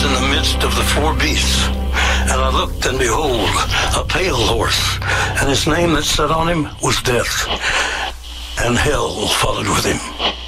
in the midst of the four beasts. And I looked, and behold, a pale horse, and his name that sat on him was Death, and hell followed with him.